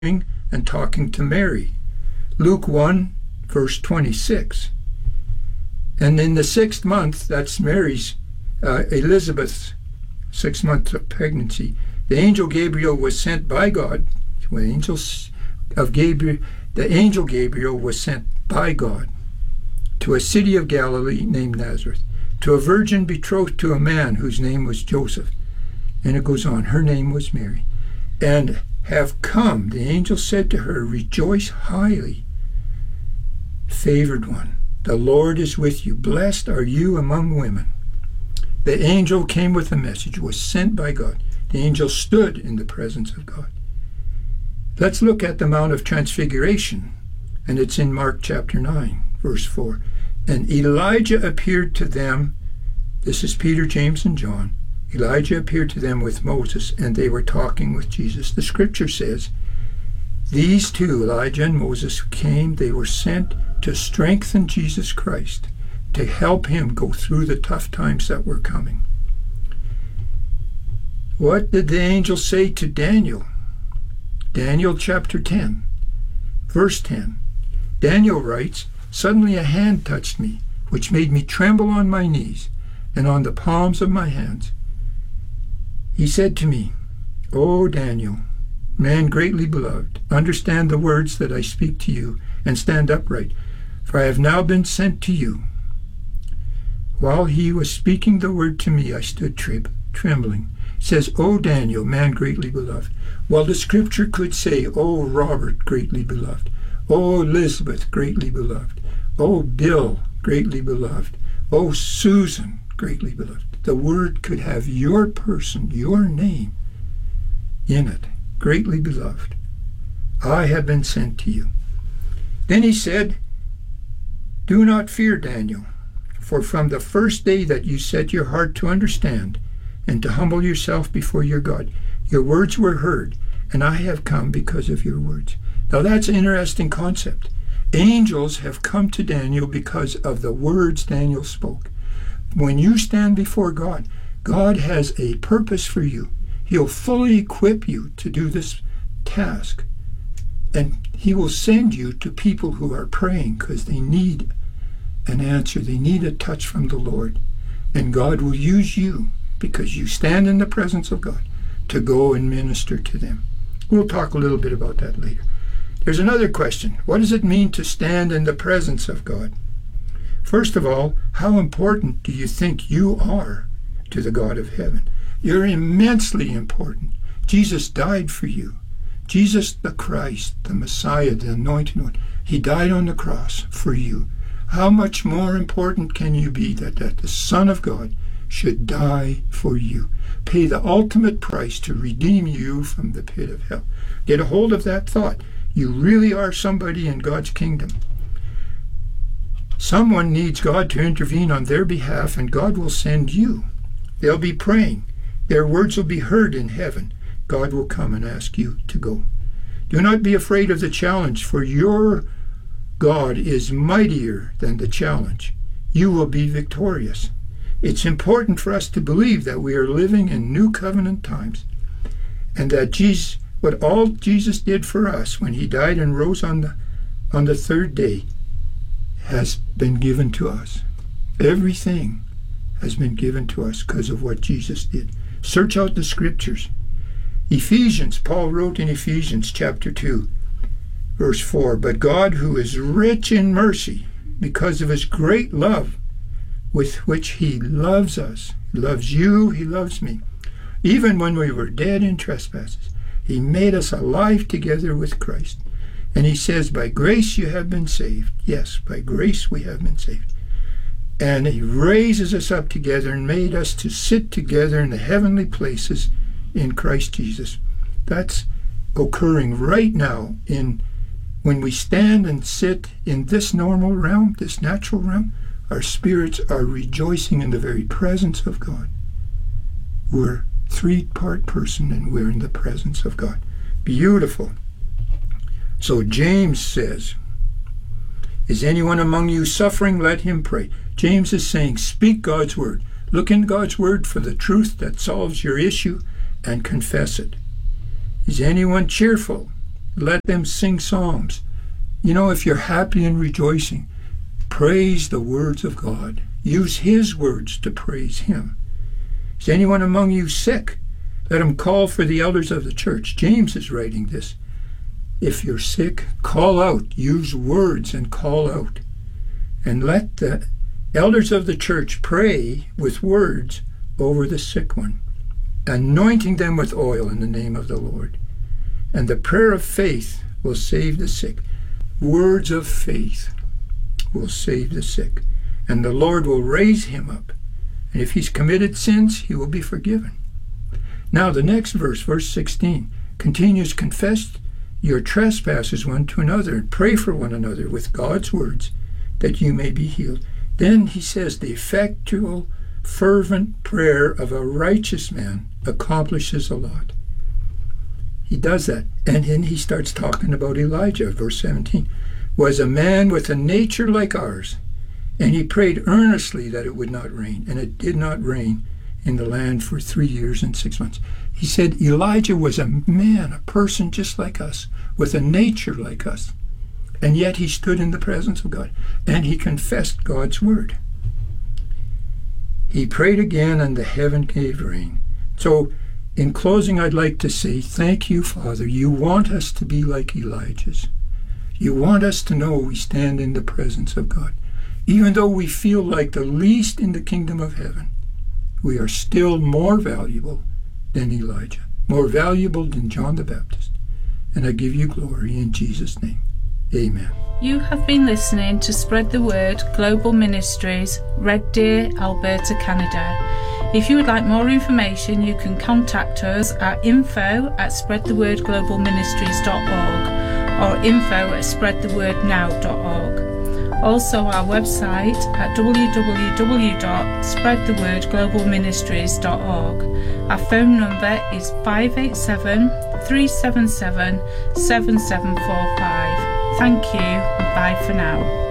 and talking to Mary. Luke 1, verse 26. And in the 6th month, that's Mary's, Elizabeth's 6 months of pregnancy, the angel Gabriel was sent by God. The angel Gabriel was sent by God to a city of Galilee named Nazareth, to a virgin betrothed to a man whose name was Joseph. And it goes on, her name was Mary. And have come, the angel said to her, rejoice highly, favored one. The Lord is with you. Blessed are you among women. The angel came with a message, was sent by God. The angel stood in the presence of God. Let's look at the Mount of Transfiguration, and it's in Mark chapter 9, verse 4. And Elijah appeared to them. This is Peter, James, and John. Elijah appeared to them with Moses, and they were talking with Jesus. The scripture says, these two, Elijah and Moses, came. They were sent to strengthen Jesus Christ, to help him go through the tough times that were coming. What did the angel say to Daniel? Daniel chapter 10, verse 10. Daniel writes, suddenly a hand touched me, which made me tremble on my knees and on the palms of my hands. He said to me, O Daniel, man greatly beloved, understand the words that I speak to you, and stand upright, for I have now been sent to you. While he was speaking the word to me, I stood trembling. It says, O Daniel, man greatly beloved. Well, the scripture could say, O Robert, greatly beloved. O Elizabeth, greatly beloved. O Bill, greatly beloved. O Susan, greatly beloved. The word could have your person, your name in it, greatly beloved. I have been sent to you. Then he said, do not fear, Daniel, for from the first day that you set your heart to understand and to humble yourself before your God, your words were heard, and I have come because of your words. Now that's an interesting concept. Angels have come to Daniel because of the words Daniel spoke. When you stand before God, God has a purpose for you. He'll fully equip you to do this task. And he will send you to people who are praying because they need an answer. They need a touch from the Lord. And God will use you because you stand in the presence of God to go and minister to them. We'll talk a little bit about that later. There's another question. What does it mean to stand in the presence of God? First of all, how important do you think you are to the God of heaven? You're immensely important. Jesus died for you. Jesus the Christ, the Messiah, the Anointed One, he died on the cross for you. How much more important can you be that the Son of God should die for you, pay the ultimate price to redeem you from the pit of hell? Get a hold of that thought. You really are somebody in God's kingdom. Someone needs God to intervene on their behalf, and God will send you. They'll be praying. Their words will be heard in heaven. God will come and ask you to go. Do not be afraid of the challenge, for your God is mightier than the challenge. You will be victorious. It's important for us to believe that we are living in new covenant times, and that what all Jesus did for us when he died and rose on the third day has been given to us. Everything has been given to us because of what Jesus did. Search out the scriptures. Ephesians, Paul wrote in Ephesians chapter 2, verse 4, but God, who is rich in mercy, because of his great love with which he loves us, he loves you, he loves me, even when we were dead in trespasses, he made us alive together with Christ. And he says, by grace you have been saved. Yes, by grace we have been saved. And he raises us up together and made us to sit together in the heavenly places in Christ Jesus. That's occurring right now when we stand and sit in this normal realm, this natural realm. Our spirits are rejoicing in the very presence of God. We're three-part person, and we're in the presence of God. Beautiful. So James says, is anyone among you suffering? Let him pray. James is saying, speak God's word. Look in God's word for the truth that solves your issue and confess it. Is anyone cheerful? Let them sing psalms. You know, if you're happy and rejoicing, praise the words of God. Use his words to praise him. Is anyone among you sick? Let him call for the elders of the church. James is writing this. If you're sick, call out. Use words and call out. And let the elders of the church pray with words over the sick one, anointing them with oil in the name of the Lord. And the prayer of faith will save the sick. Words of faith will save the sick. And the Lord will raise him up. And if he's committed sins, he will be forgiven. Now the next verse, verse 16, continues, confess your trespasses one to another and pray for one another with God's words that you may be healed. Then he says, the effectual, fervent prayer of a righteous man accomplishes a lot. He does that. And then he starts talking about Elijah, verse 17, was a man with a nature like ours, and he prayed earnestly that it would not rain, and it did not rain in the land for 3 years and 6 months. He said Elijah was a man, a person just like us, with a nature like us. And yet he stood in the presence of God, and he confessed God's word. He prayed again, and the heaven gave rain. So, in closing, I'd like to say, thank you, Father. You want us to be like Elijah's. You want us to know we stand in the presence of God. Even though we feel like the least in the kingdom of heaven, we are still more valuable than Elijah, more valuable than John the Baptist. And I give you glory in Jesus' name. Amen. You have been listening to Spread the Word Global Ministries, Red Deer, Alberta, Canada. If you would like more information, you can contact us at info@spreadthewordglobalministries.org or info@spreadthewordnow.org. Also our website at www.spreadthewordglobalministries.org. Our phone number is 587-377-7745. Thank you and bye for now.